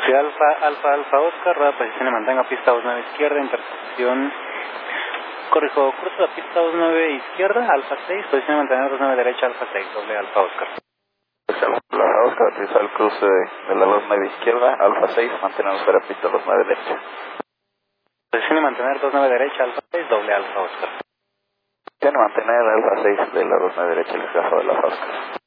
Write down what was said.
Sí, Alfa Oscar, rueda posición y mantenga pista 29 izquierda, intersección, corrijo, cruza la pista 29 izquierda, Alfa 6, posición y mantener 29 derecha, Alfa 6, doble Alfa Oscar. Alfa Oscar, utiliza el cruce de la 29 izquierda, Alfa 6, mantener fuera pista 29 derecha. Posición y mantener 29 derecha, Alfa 6, doble Alfa Oscar. Posición y mantener Alfa 6 de la 29 derecha, el caso de la Oscar.